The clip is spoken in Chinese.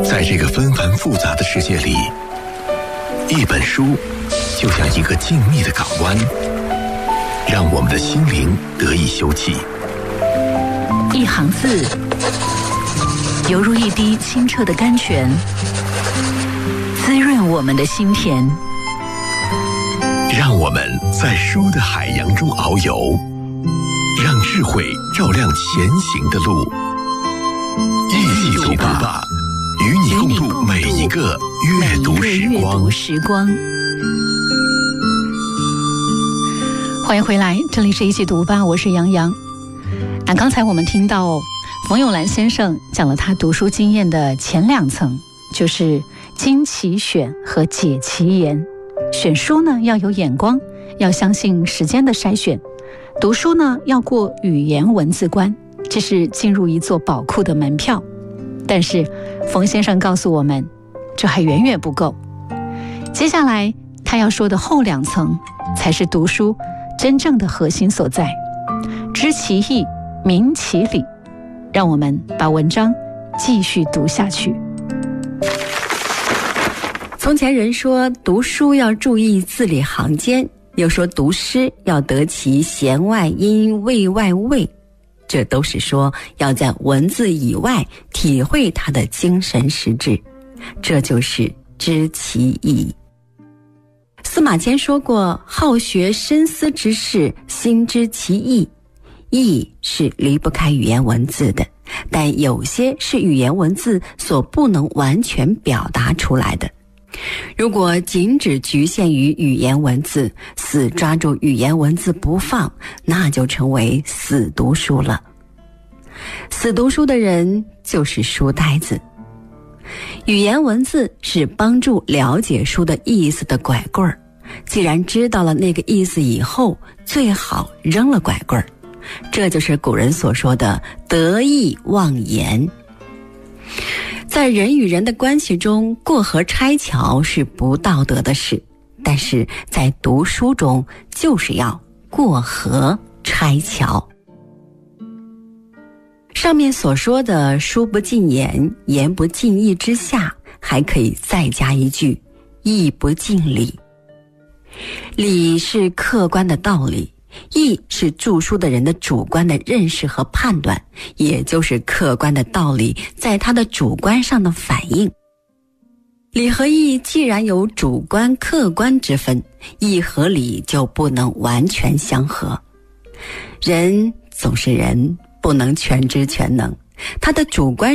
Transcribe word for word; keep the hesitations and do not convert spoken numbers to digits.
在这个纷繁复杂的世界里，一本书就像一个静谧的港湾，让我们的心灵得以休憩。 一行字，犹如一滴清澈的甘泉，滋润我们的心田。 让我们在书的海洋中遨游，让智慧照亮前行的路。一起读吧，与你共度每一个阅读时光。 时光欢迎回来，这里是一起读吧，我是杨洋。那刚才我们听到冯友兰先生讲了他读书经验的前两层，就是经其选和解其言。选书呢要有眼光，要相信时间的筛选；读书呢要过语言文字关，这是进入一座宝库的门票。但是冯先生告诉我们，这还远远不够。接下来他要说的后两层，才是读书真正的核心所在。知其意，明其理。让我们把文章继续读下去。 从前人说读书要注意字里行间，又说读诗要得其弦外音，味外味，这都是说要在文字以外体会它的精神实质，这就是知其意。司马迁说过，好学深思之事，心知其意。意是离不开语言文字的，但有些是语言文字所不能完全表达出来的。如果仅只局限于语言文字，死抓住语言文字不放，那就成为死读书了。死读书的人就是书呆子。语言文字是帮助了解书的意思的拐棍儿，既然知道了那个意思以后，最好扔了拐棍儿。这就是古人所说的得意忘言。在人与人的关系中，过河拆桥是不道德的事，但是在读书中就是要过河拆桥。上面所说的书不尽言，言不尽意之下，还可以再加一句意不尽理。理是客观的道理，意是著书的人的主观的认识和判断，也就是客观的道理在他的主观上的反应。理和意既然有主观客观之分，意和理就不能完全相合。人总是人，不能全知全能，他的主观